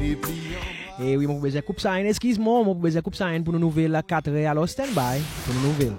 Et oui, mon besoin coupe ça, excuse-moi, mon besoin coupe ça pour nos nouvelles 4 alors stand-by pour nos nouvelles.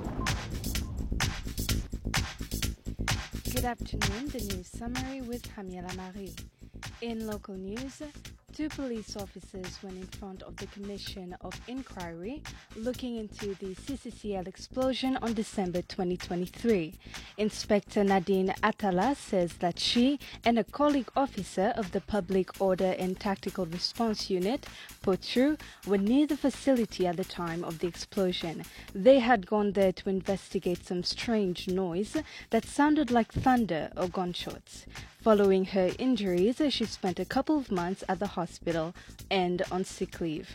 Good afternoon, the news summary with Hamiela Marie. In local news, 2 police officers went in front of the Commission of Inquiry looking into the CCCL explosion on December 2023. Inspector Nadine Atala says that she and a colleague officer of the Public Order and Tactical Response Unit, POTRU, were near the facility at the time of the explosion. They had gone there to investigate some strange noise that sounded like thunder or gunshots. Following her injuries, she spent a couple of months at the hospital and on sick leave.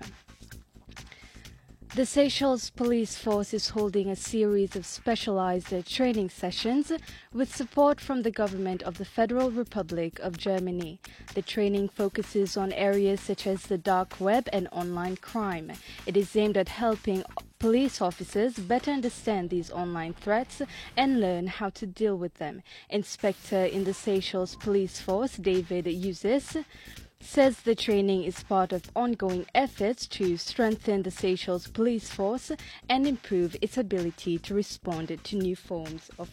The Seychelles Police Force is holding a series of specialized training sessions with support from the government of the Federal Republic of Germany. The training focuses on areas such as the dark web and online crime. It is aimed at helping police officers better understand these online threats and learn how to deal with them. Inspector in the Seychelles Police Force, David Uzis, says the training is part of ongoing efforts to strengthen the Seychelles police force and improve its ability to respond to new forms of.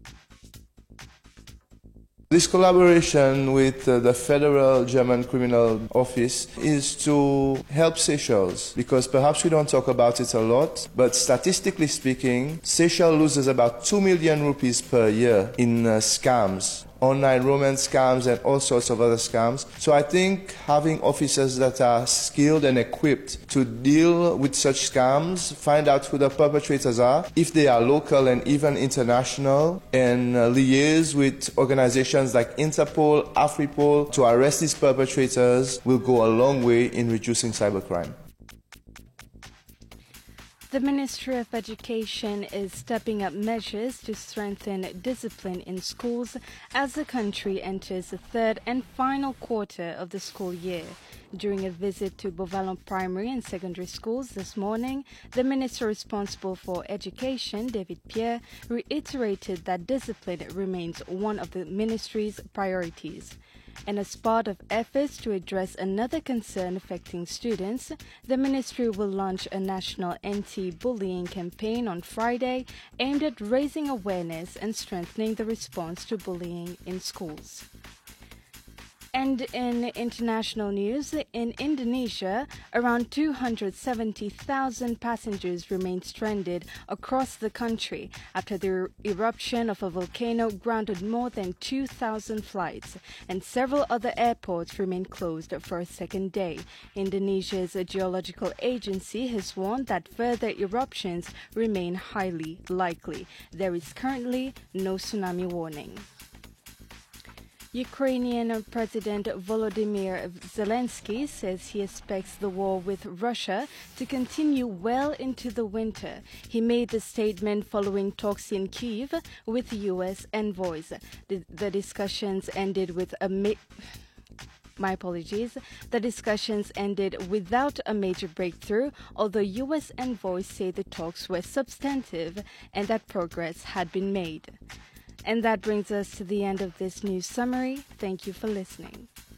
This collaboration with the Federal German Criminal Office is to help Seychelles, because perhaps we don't talk about it a lot, but statistically speaking, Seychelles loses about 2 million rupees per year in scams. Online romance scams and all sorts of other scams. So I think having officers that are skilled and equipped to deal with such scams, find out who the perpetrators are, if they are local and even international, and liaise with organizations like Interpol, Afripol to arrest these perpetrators will go a long way in reducing cybercrime. The Ministry of Education is stepping up measures to strengthen discipline in schools as the country enters the third and final quarter of the school year. During a visit to Beauvallon Primary and Secondary Schools this morning, the minister responsible for education, David Pierre, reiterated that discipline remains one of the ministry's priorities. And as part of efforts to address another concern affecting students, the ministry will launch a national anti-bullying campaign on Friday aimed at raising awareness and strengthening the response to bullying in schools. And in international news, in Indonesia, around 270,000 passengers remain stranded across the country after the eruption of a volcano grounded more than 2,000 flights, and several other airports remain closed for a second day. Indonesia's geological agency has warned that further eruptions remain highly likely. There is currently no tsunami warning. Ukrainian President Volodymyr Zelensky says he expects the war with Russia to continue well into the winter. He made the statement following talks in Kyiv with U.S. envoys. The discussions ended with The discussions ended without a major breakthrough, although U.S. envoys say the talks were substantive and that progress had been made. And that brings us to the end of this news summary. Thank you for listening.